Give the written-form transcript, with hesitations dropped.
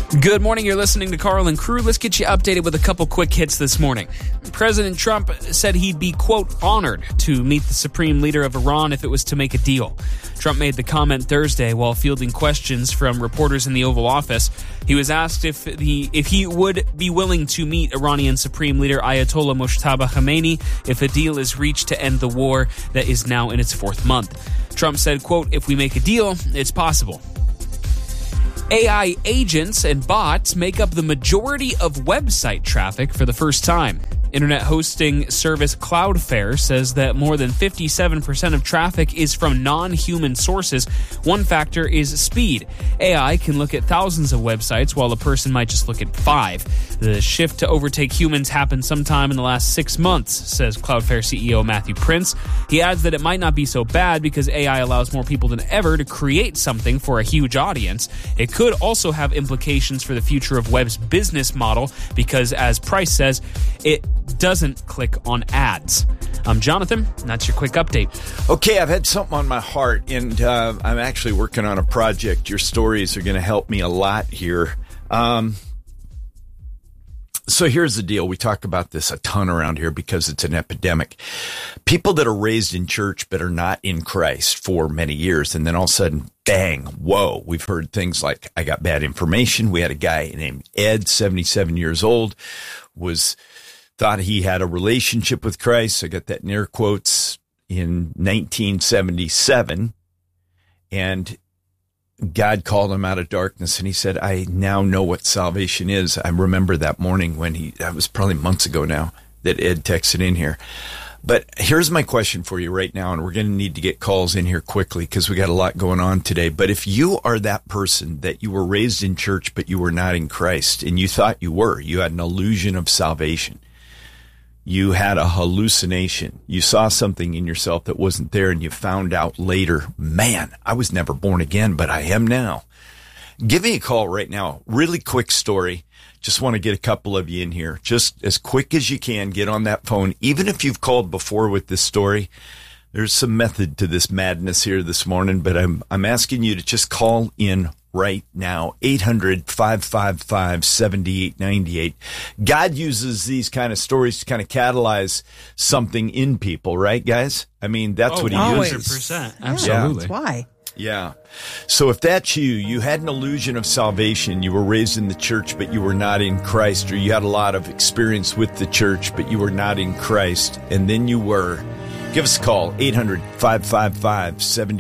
Good morning. You're listening to Carl and Crew. Let's get you updated with a couple quick hits this morning. President Trump said he'd be, quote, honored to meet the supreme leader of Iran if it was to make a deal. Trump made the comment Thursday while fielding questions from reporters in the Oval Office. He was asked if he would be willing to meet Iranian Supreme Leader Ayatollah Mojtaba Khamenei if a deal is reached to end the war that is now in its fourth month. Trump said, quote, if we make a deal, it's possible. AI agents and bots make up the majority of website traffic for the first time. Internet hosting service Cloudflare says that more than 57% of traffic is from non-human sources. One factor is speed. AI can look at thousands of websites while a person might just look at 5. The shift to overtake humans happened sometime in the last 6 months, says Cloudflare CEO Matthew Prince. He adds that it might not be so bad because AI allows more people than ever to create something for a huge audience. It could also have implications for the future of web's business model because, as Price says, it doesn't click on ads. I'm Jonathan, and that's your quick update. Okay, I've had something on my heart, and I'm actually working on a project. Your stories are going to help me a lot here. So here's the deal. We talk about this a ton around here because it's an epidemic. People that are raised in church but are not in Christ for many years, and then all of a sudden, bang, whoa, we've heard things like, I got bad information. We had a guy named Ed, 77 years old, thought he had a relationship with Christ. I got that in air quotes in 1977. And God called him out of darkness. And he said, I now know what salvation is. I remember that morning when that was probably months ago now that Ed texted in here. But here's my question for you right now. And we're going to need to get calls in here quickly because we got a lot going on today. But if you are that person that you were raised in church, but you were not in Christ and you thought you were, you had an illusion of salvation. You had a hallucination. You saw something in yourself that wasn't there, and you found out later, man, I was never born again, but I am now. Give me a call right now. Really quick story. Just want to get a couple of you in here. Just as quick as you can, get on that phone. Even if you've called before with this story, there's some method to this madness here this morning, but I'm asking you to just call in right now, 800-555-7898. God uses these kind of stories to kind of catalyze something in people, right, guys? I mean, that's what he uses. 100%. Absolutely. That's why. Yeah. So if that's you had an illusion of salvation, you were raised in the church, but you were not in Christ, or you had a lot of experience with the church, but you were not in Christ, and then you were, give us a call, 800-555-7898.